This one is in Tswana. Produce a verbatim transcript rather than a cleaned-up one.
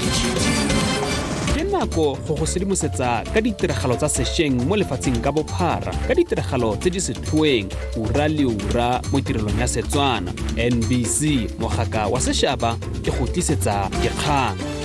Ke nako go go sedimosetsa ka ditiragalo tsa sešweng mo lefatsheng ka bophara ka ditiragalo tse di setlhoeng ura le ura mo tirelong ya Setswana. N B C mogaka wa sešaba ke go tlisetsa dikgang.